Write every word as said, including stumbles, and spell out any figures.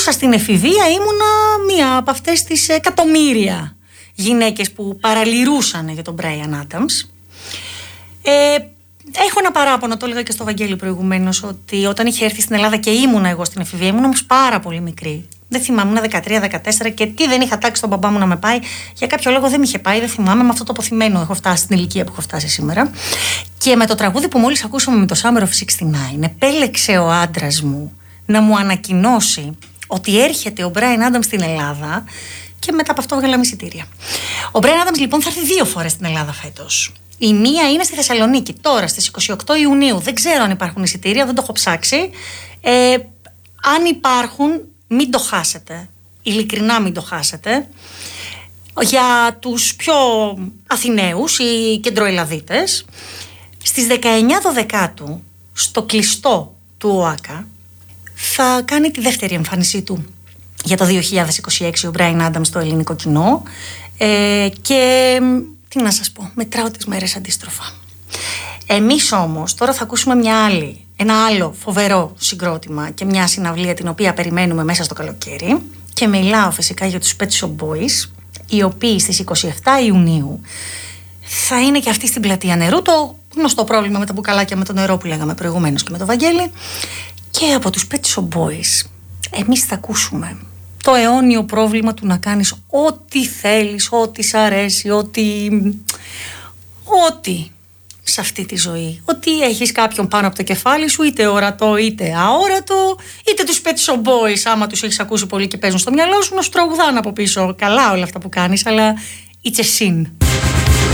Όσα στην εφηβεία ήμουνα μία από αυτές τις εκατομμύρια γυναίκες που παραλυρούσαν για τον Brian Adams. Ε, έχω ένα παράπονο, το έλεγα και στο Βαγγέλη προηγουμένως, ότι όταν είχε έρθει στην Ελλάδα και ήμουνα εγώ στην εφηβεία, ήμουν όμως πάρα πολύ μικρή. Δεν θυμάμαι, ήμουν δεκατρία δεκατέσσερα και τι δεν είχα τάξει τον μπαμπά μου να με πάει. Για κάποιο λόγο δεν με είχε πάει, δεν θυμάμαι. Με αυτό το αποθυμένο έχω φτάσει στην ηλικία που έχω φτάσει σήμερα. Και με το τραγούδι που μόλις ακούσαμε με το Summer of εξήντα εννιά, επέλεξε ο άντρας μου να μου ανακοινώσει ότι έρχεται ο Brian Adams στην Ελλάδα και μετά από αυτό βγάλαμε εισιτήρια. Ο Brian Adams λοιπόν θα έρθει δύο φορές στην Ελλάδα φέτος. Η μία είναι στη Θεσσαλονίκη, τώρα στις είκοσι οκτώ Ιουνίου. Δεν ξέρω αν υπάρχουν εισιτήρια, δεν το έχω ψάξει. Ε, αν υπάρχουν, μην το χάσετε. Ειλικρινά μην το χάσετε. Για τους πιο Αθηναίους ή κεντροελλαδίτες, στις δεκαεννιά Δωδεκάτου, στο κλειστό του ΟΑΚΑ, θα κάνει τη δεύτερη εμφάνισή του για το δύο χιλιάδες είκοσι έξι ο Brian Adams στο ελληνικό κοινό. Ε, και τι να σας πω, μετράω τις μέρες αντίστροφα. Εμείς όμως τώρα θα ακούσουμε μια άλλη, ένα άλλο φοβερό συγκρότημα και μια συναυλία την οποία περιμένουμε μέσα στο καλοκαίρι, και μιλάω φυσικά για τους Pet Shop Boys, οι οποίοι στις είκοσι επτά Ιουνίου θα είναι και αυτοί στην Πλατεία Νερού, το γνωστό πρόβλημα με τα μπουκαλάκια με το νερό που λέγαμε προηγουμένως και με το Βαγγέλη. Και από τους Pet Shop Boys εμείς θα ακούσουμε το αιώνιο πρόβλημα του να κάνεις ό,τι θέλεις, ό,τι σ' αρέσει, ό,τι... ό,τι σε αυτή τη ζωή. Ότι έχεις κάποιον πάνω από το κεφάλι σου, είτε ορατό είτε αόρατο, είτε τους Pet Shop Boys, άμα τους έχεις ακούσει πολύ και παίζουν στο μυαλό σου, να σου τραγουδάνε από πίσω. Καλά όλα αυτά που κάνεις, αλλά it's a sin.